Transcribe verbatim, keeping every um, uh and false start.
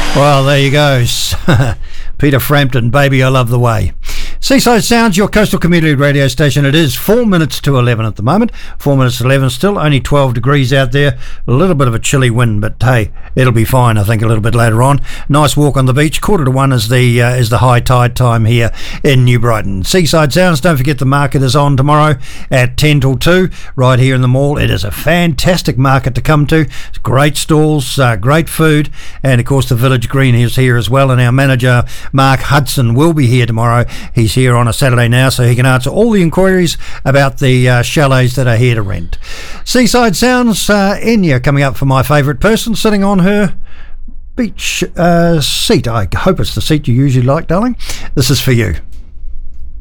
Well, there you go. Peter Frampton, Baby I Love the Way. Seaside Sounds, your coastal community radio station. It is four minutes to eleven at the moment. Four minutes to eleven still, only twelve degrees out there. A little bit of a chilly wind, but hey, it'll be fine, I think, a little bit later on. Nice walk on the beach. Quarter to one is the uh, is the high tide time here in New Brighton. Seaside Sounds, don't forget the market is on tomorrow at ten till two, right here in the mall. It is a fantastic market to come to. Great stalls, uh, great food, and of course the Village Green is here as well, and our manager, Mark Hudson, will be here tomorrow. He's here on a Saturday now, so he can answer all the inquiries about the uh, chalets that are here to rent. Seaside Sounds, uh, Enya coming up for my favourite person, sitting on her beach uh, seat. I hope it's the seat you usually like, darling. This is for you.